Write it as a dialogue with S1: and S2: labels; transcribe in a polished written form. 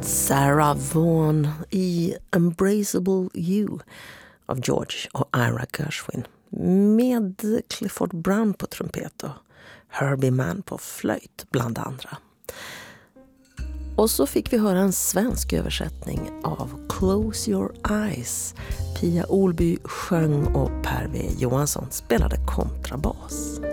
S1: Sarah Vaughan i Embraceable You av George och Ira Gershwin med Clifford Brown på trumpet och Herbie Mann på flöjt bland andra. Och så fick vi höra en svensk översättning av Close Your Eyes. Pia Olby sjöng och Per V. Johansson spelade kontrabas.